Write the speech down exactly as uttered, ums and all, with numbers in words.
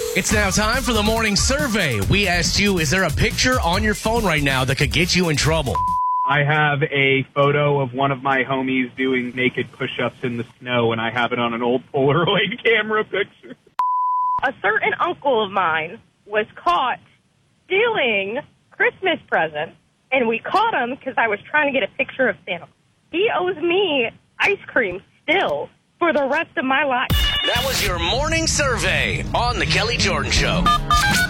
It's now time for the morning survey. We asked you, is there a picture on your phone right now that could get you in trouble? I have a photo of one of my homies doing naked push-ups in the snow, and I have it on an old Polaroid camera picture. A certain uncle of mine was caught stealing Christmas presents, and we caught him because I was trying to get a picture of Santa. He owes me ice cream still for the rest of my life. That was your morning survey on The Kelly Jordan Show.